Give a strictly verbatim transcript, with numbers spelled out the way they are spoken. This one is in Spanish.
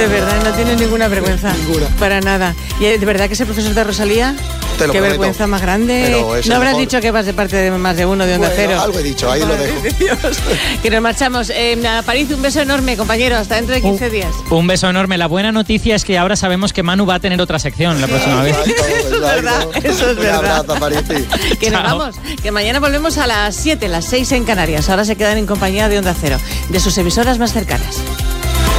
De verdad, no tienes ninguna vergüenza. Ninguna. Para nada. ¿Y de verdad que ese profesor de Rosalía? Te lo Qué prometo. vergüenza más grande. No habrás mejor. dicho que vas de parte de más de uno de Onda Bueno, Cero. algo he dicho, ahí lo dejo. Dios. Que nos marchamos. Eh, a París, un beso enorme, compañero. Hasta dentro de quince un, días. Un beso enorme. La buena noticia es que ahora sabemos que Manu va a tener otra sección la próxima vez. Eso es verdad, eso es Un verdad. abrazo, Parisi. Que nos Chao. vamos, que mañana volvemos a las siete, las seis en Canarias. Ahora se quedan en compañía de Onda Cero, de sus emisoras más cercanas.